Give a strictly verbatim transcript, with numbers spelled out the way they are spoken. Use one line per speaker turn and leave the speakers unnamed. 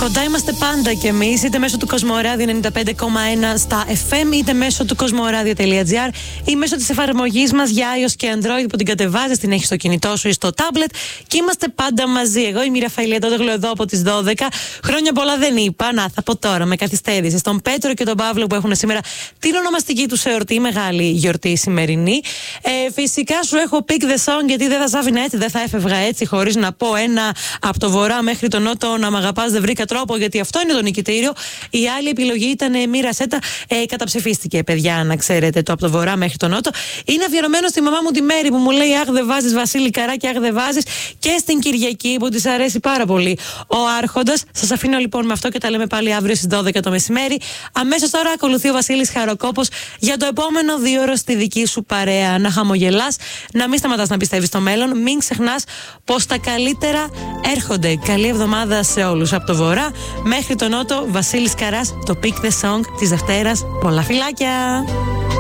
Κοντά είμαστε πάντα κι εμείς, είτε μέσω του Κοσμοράδιο ενενήντα πέντε κόμμα ένα στα εφ εμ, είτε μέσω του κοσμοράδιο τελεία τζι άρ ή μέσω της εφαρμογής μας για iOS και Android που την κατεβάζεις, την έχεις στο κινητό σου ή στο tablet και είμαστε πάντα μαζί. Εγώ είμαι η Ραφαήλ Αντώτογλου εδώ από τις δώδεκα. Χρόνια πολλά δεν είπα, να θα πω τώρα, με καθυστέρηση. Στον Πέτρο και τον Παύλο που έχουν σήμερα την ονομαστική του εορτή, μεγάλη γιορτή σημερινή. Ε, φυσικά σου έχω pick the song, γιατί δεν θα σ' άφηνα έτσι, δεν θα έφευγα έτσι χωρίς να πω ένα από το βορρά μέχρι τον νότο, να μ' αγαπάς δεν βρήκα τρόπο, γιατί αυτό είναι το νικητήριο. Η άλλη επιλογή ήταν Μοίρα Σέτα, ε, καταψηφίστηκε, παιδιά, να ξέρετε, το από το βορρά μέχρι τον νότο. Είναι αφιερωμένο στη μαμά μου τη Μέρη που μου λέει: Αχ, δεν βάζεις Βασίλη Καράκη, αχ, δεν βάζεις. Και στην Κυριακή που της αρέσει πάρα πολύ ο Άρχοντας. Σας αφήνω λοιπόν με αυτό και τα λέμε πάλι αύριο στις δώδεκα το μεσημέρι. Αμέσως τώρα ακολουθεί ο Βασίλης Χαροκόπος για το επόμενο δύο ώρο στη δική σου παρέα. Να χαμογελάς, να μην σταματάς να πιστεύεις στο μέλλον, μην ξεχνάς πως τα καλύτερα έρχονται. Καλή εβδομάδα σε όλους από το βορρά μέχρι τον νότο. Βασίλης Καράς, το Pick the Song της Δευτέρας. Πολλά φιλάκια!